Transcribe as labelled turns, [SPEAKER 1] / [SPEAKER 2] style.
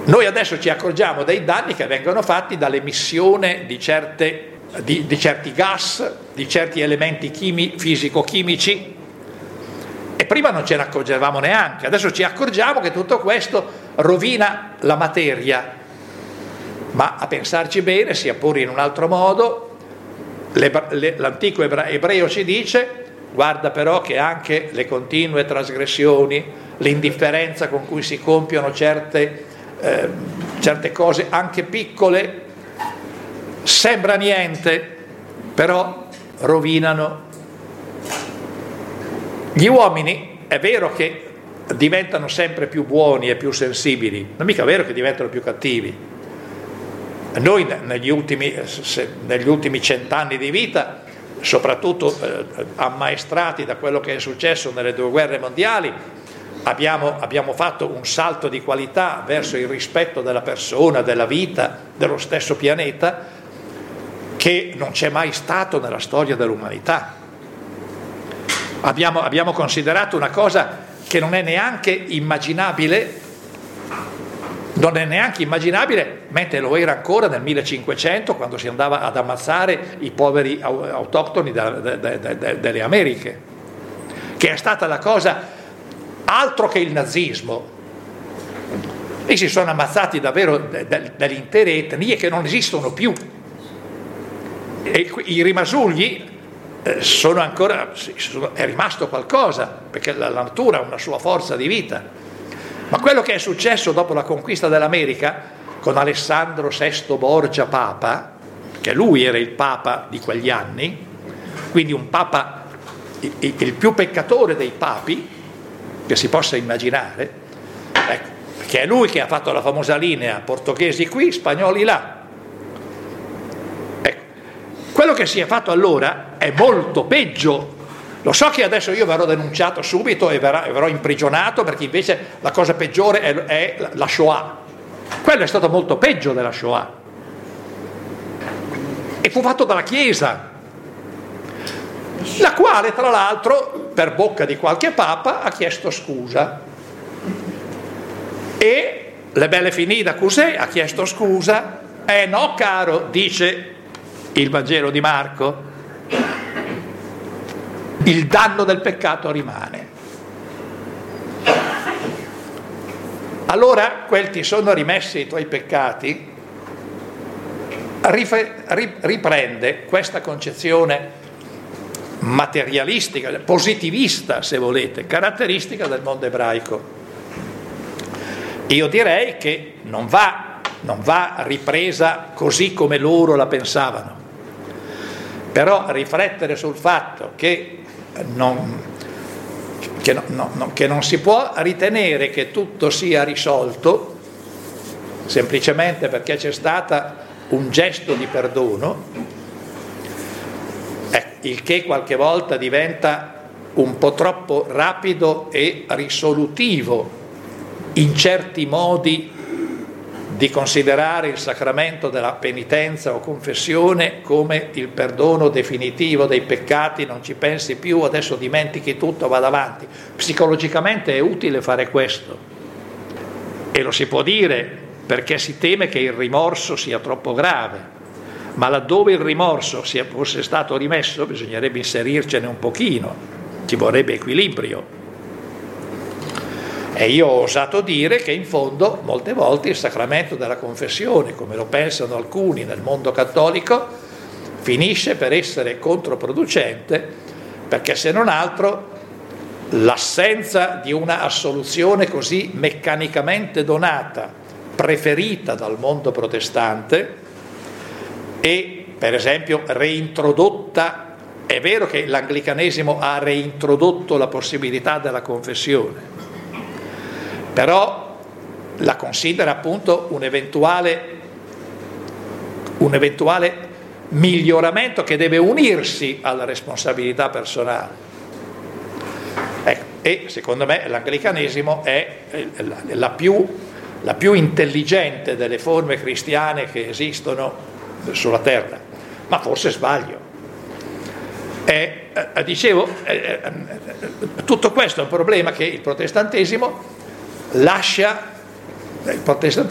[SPEAKER 1] Noi adesso ci accorgiamo dei danni che vengono fatti dall'emissione di certi gas, di certi elementi fisico-chimici, e prima non ce ne accorgevamo neanche. Adesso ci accorgiamo che tutto questo rovina la materia, ma a pensarci bene, sia pure in un altro modo, l'antico ebreo ci dice: guarda però che anche le continue trasgressioni, l'indifferenza con cui si compiono certe cose, anche piccole, sembra niente, però rovinano. Gli uomini è vero che diventano sempre più buoni e più sensibili, non è mica vero che diventano più cattivi. Noi negli ultimi 100 anni di vita, soprattutto ammaestrati da quello che è successo nelle 2 guerre mondiali, abbiamo fatto un salto di qualità verso il rispetto della persona, della vita, dello stesso pianeta, che non c'è mai stato nella storia dell'umanità. Abbiamo considerato una cosa che non è neanche immaginabile, mentre lo era ancora nel 1500, quando si andava ad ammazzare i poveri autoctoni delle Americhe, che è stata la cosa altro che il nazismo. E si sono ammazzati davvero delle intere etnie che non esistono più, e i rimasugli è rimasto qualcosa, perché la natura ha una sua forza di vita. Ma quello che è successo dopo la conquista dell'America con Alessandro VI Borgia Papa, che lui era il Papa di quegli anni, quindi un Papa, il più peccatore dei papi che si possa immaginare, ecco, che è lui che ha fatto la famosa linea: portoghesi qui, spagnoli là. Ecco, quello che si è fatto allora è molto peggio. Lo so che adesso io verrò denunciato subito e verrò imprigionato, perché invece la cosa peggiore è la Shoah. Quello è stato molto peggio della Shoah, e fu fatto dalla Chiesa, la quale tra l'altro per bocca di qualche papa ha chiesto scusa, e le belle finì da cos'è, ha chiesto scusa. No caro, dice il Vangelo di Marco, il danno del peccato rimane. Allora quel ti sono rimessi i tuoi peccati riprende questa concezione materialistica, positivista se volete, caratteristica del mondo ebraico. Io direi che non va ripresa così come loro la pensavano, però riflettere sul fatto che non si può ritenere che tutto sia risolto semplicemente perché c'è stato un gesto di perdono, il che qualche volta diventa un po' troppo rapido e risolutivo in certi modi di considerare il sacramento della penitenza o confessione come il perdono definitivo dei peccati. Non ci pensi più, adesso dimentichi tutto, vada avanti. Psicologicamente è utile fare questo, e lo si può dire perché si teme che il rimorso sia troppo grave, ma laddove il rimorso fosse stato rimesso bisognerebbe inserircene un pochino, ci vorrebbe equilibrio. E io ho osato dire che in fondo molte volte il sacramento della confessione, come lo pensano alcuni nel mondo cattolico, finisce per essere controproducente, perché se non altro l'assenza di una assoluzione così meccanicamente donata, preferita dal mondo protestante e per esempio reintrodotta, è vero che l'anglicanesimo ha reintrodotto la possibilità della confessione, però la considera appunto un eventuale miglioramento che deve unirsi alla responsabilità personale. Ecco, e secondo me l'anglicanesimo è la più intelligente delle forme cristiane che esistono sulla terra, ma forse sbaglio. Dicevo, tutto questo è un problema che il protestantesimo